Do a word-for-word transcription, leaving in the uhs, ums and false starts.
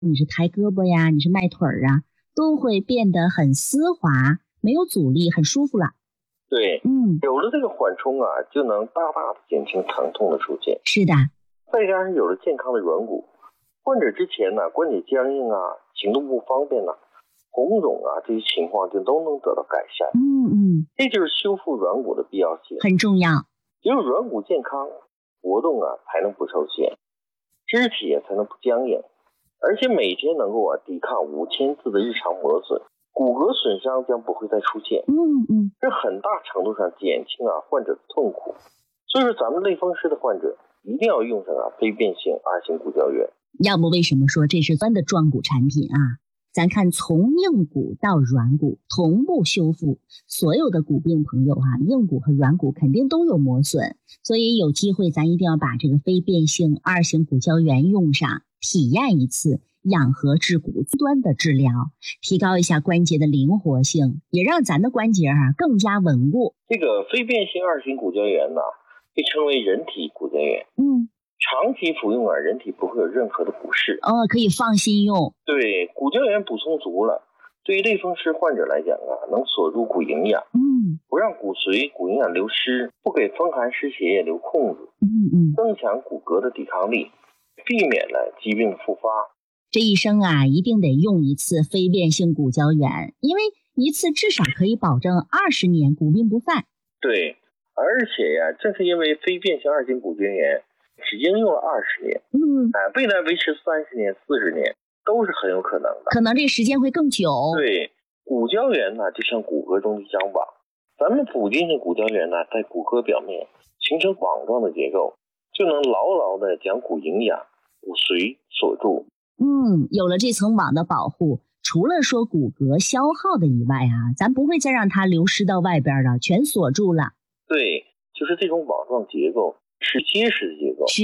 你是抬胳膊呀，你是迈腿儿啊，都会变得很丝滑，没有阻力，很舒服了。 对， 嗯， 有了这个缓冲啊，就能大大的减轻疼痛的出现。 是的， 再加上有了健康的软骨，患者之前呢关节僵硬啊、行动不方便啊、红肿啊这些情况就都能得到改善。 嗯嗯， 这就是修复软骨的必要性， 很重要。 只有软骨健康，活动啊才能不受限，肢体才能不僵硬，而且每天能够啊抵抗五千次的日常磨损，骨骼损伤将不会再出现。 嗯嗯， 这很大程度上减轻啊患者的痛苦。所以说咱们类风湿的患者一定要用上啊非变性二型骨胶原。 要不为什么说这是酸的壮骨产品啊？咱看从硬骨到软骨同步修复，所有的骨病朋友啊，硬骨和软骨肯定都有磨损，所以有机会咱一定要把这个非变性二型骨胶原用上，体验一次养和治骨端的治疗，提高一下关节的灵活性，也让咱的关节啊更加稳固。 这个非变性二型骨胶原呢，被称为人体骨胶原。 嗯， 长期服用啊，人体不会有任何的不适。 哦，可以放心用。 对，骨胶原补充足了，对于类风湿患者来讲啊，能锁住骨营养， 嗯， 不让骨髓、骨营养流失，不给风寒湿邪液留空子， 嗯嗯， 增强骨骼的抵抗力，避免了疾病复发。 这一生啊，一定得用一次非变性骨胶原，因为一次至少可以保证二十年骨病不犯。 对，而且呀、啊，正是因为非变性二型骨胶原只应用了二十年， 嗯， 哎，未来维持三十年、四十年都是很有可能的， 可能这时间会更久。 对，骨胶原呢，就像骨骼中的一张网，咱们补进去骨胶原呢，在骨骼表面形成网状的结构，就能牢牢的将骨营养、骨髓锁住。 嗯，有了这层网的保护，除了说骨骼消耗的以外啊，咱不会再让它流失到外边了，全锁住了。 对，就是这种网状结构是结实的结构。